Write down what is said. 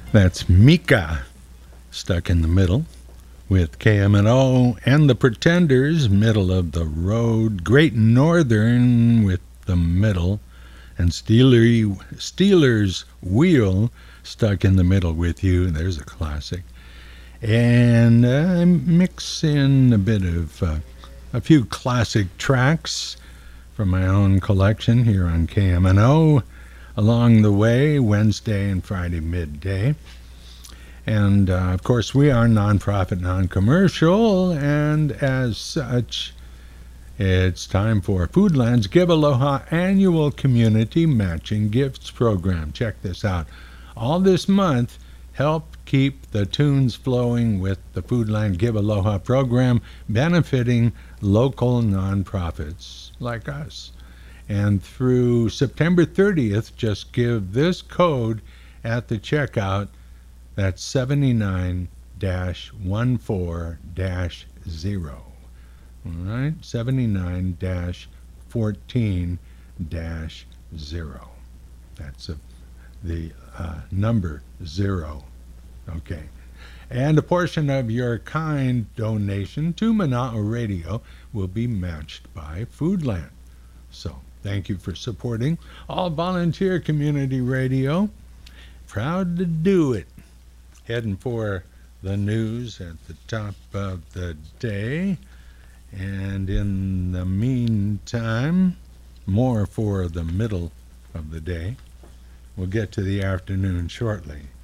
That's Mika, Stuck in the Middle, with KMNO and the Pretenders, Middle of the Road, Great Northern with the Middle, and Steelers Wheel, Stuck in the Middle with You. There's a classic. And I mix in a few classic tracks from my own collection here on KMNO along the way, Wednesday and Friday midday. And of course, we are nonprofit, non-commercial, and as such, it's time for Foodland's Give Aloha Annual Community Matching Gifts Program. Check this out. All this month, help keep the tunes flowing with the Foodland Give Aloha program, benefiting local nonprofits like us. And through September 30th, just give this code at the checkout. That's 79-14-0. All right, 79-14-0. That's the number 0. Okay. And a portion of your kind donation to Mana'o Radio will be matched by Foodland. So, thank you for supporting all volunteer community radio. Proud to do it. Heading for the news at the top of the day. And in the meantime, more for the middle of the day. We'll get to the afternoon shortly.